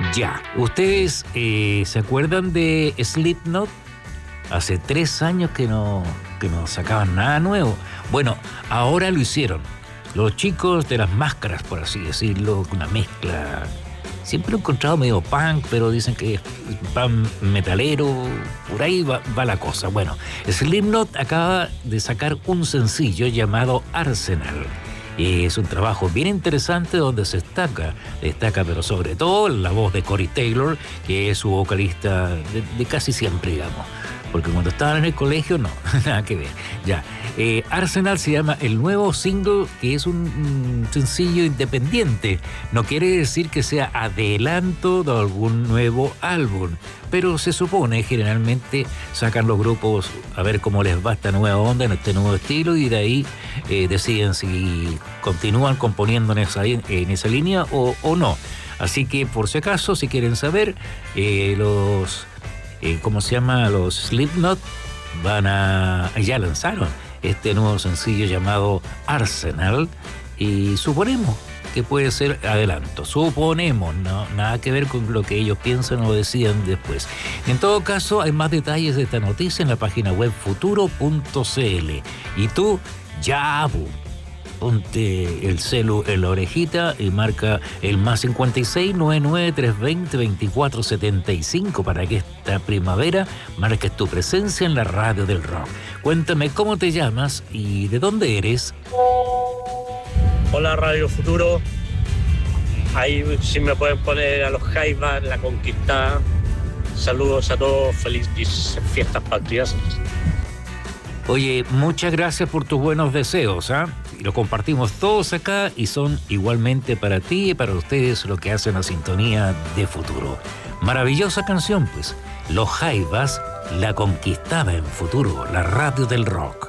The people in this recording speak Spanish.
Ya, ¿ustedes se acuerdan de Slipknot? Hace 3 años que no sacaban nada nuevo. Bueno, ahora lo hicieron. Los chicos de las máscaras, por así decirlo, una mezcla. Siempre lo he encontrado medio punk, pero dicen que es punk metalero. Por ahí va la cosa. Bueno, Slipknot acaba de sacar un sencillo llamado Arsenal. Es un trabajo bien interesante donde se destaca pero sobre todo la voz de Corey Taylor, que es su vocalista de casi siempre, digamos. Porque cuando estaban en el colegio, no, nada que ver. Ya, Arsenal se llama el nuevo single, que es un sencillo independiente. No quiere decir que sea adelanto de algún nuevo álbum, pero se supone, generalmente, sacan los grupos a ver cómo les va esta nueva onda, en este nuevo estilo, y de ahí deciden si continúan componiendo en esa línea o no. Así que, por si acaso, si quieren saber, ¿cómo se llama? Los Slipknot ya lanzaron este nuevo sencillo llamado Arsenal, y suponemos que puede ser adelanto. Suponemos, ¿no? Nada que ver con lo que ellos piensan o deciden después. En todo caso, hay más detalles de esta noticia en la página web futuro.cl. Y tú, ya, ponte el celu en la orejita y marca el +56 99 320 2475 para que esta primavera marques tu presencia en la radio del rock. Cuéntame cómo te llamas y de dónde eres. Hola Radio Futuro, ahí si me pueden poner a los Jaivas, La Conquista. Saludos a todos, felices fiestas patrias. Oye, muchas gracias por tus buenos deseos, ¿ah? Y los compartimos todos acá y son igualmente para ti y para ustedes lo que hacen la sintonía de Futuro. Maravillosa canción, pues. Los Jaivas, La Conquistada en Futuro, la radio del rock.